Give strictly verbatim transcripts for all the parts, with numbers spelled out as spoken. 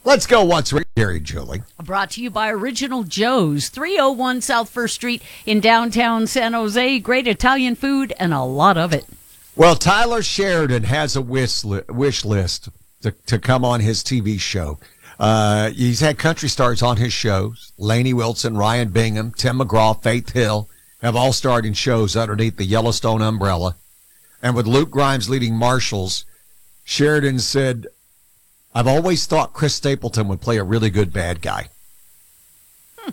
Let's go. What's right, Gary, Julie? Brought to you by Original Joe's, three oh one South First Street in downtown San Jose. Great Italian food and a lot of it. Well, Tyler Sheridan has a wish, li- wish list to, to come on his T V show. Uh, he's had country stars on his shows. Lainey Wilson, Ryan Bingham, Tim McGraw, Faith Hill have all starred in shows underneath the Yellowstone umbrella. And with Luke Grimes leading Marshals, Sheridan said, I've always thought Chris Stapleton would play a really good bad guy. Hmm.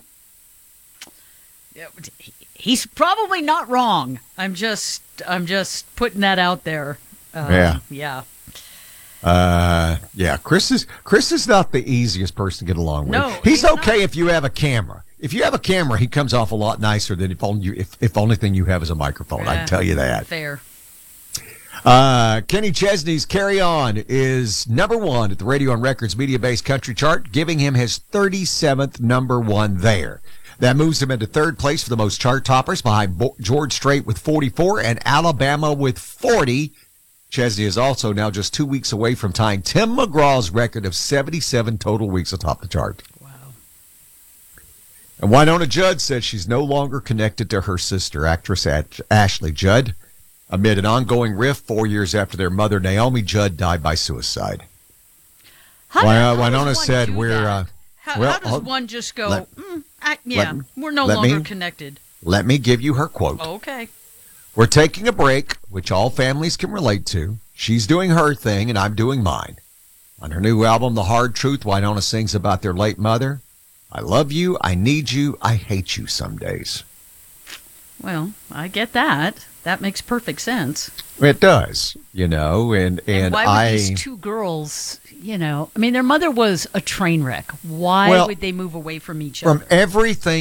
He's probably not wrong. I'm just, I'm just putting that out there. Uh, yeah. Yeah. Uh, yeah. Chris is Chris is not the easiest person to get along with. No, he's, he's okay not. if you have a camera. If you have a camera, he comes off a lot nicer than if only you, if, if only thing you have is a microphone. Yeah, I can tell you that. Fair. Uh, Kenny Chesney's Carry On is number one at the Radio and Records media-based country chart, giving him his thirty-seventh number one there. That moves him into third place for the most chart toppers behind Bo- George Strait with forty-four and Alabama with forty. Chesney is also now just two weeks away from tying Tim McGraw's record of seventy-seven total weeks atop the chart. Wow. And Winona Judd said she's no longer connected to her sister, actress Ashley Judd, amid an ongoing rift four years after their mother, Naomi Judd, died by suicide. How, Why, how Winona does one said do we're... that? Uh, how, well, how does I'll- one just go, let- mm, I, yeah, let- we're no let longer me- connected? Let me give you her quote. Oh, okay. We're taking a break, which all families can relate to. She's doing her thing, and I'm doing mine. On her new album, The Hard Truth, Winona sings about their late mother. I love you, I need you, I hate you some days. Well, I get that. That makes perfect sense. It does, you know, and, and, And why would I... these two girls, you know, I mean, their mother was a train wreck. Why Well, would they move away from each other? From everything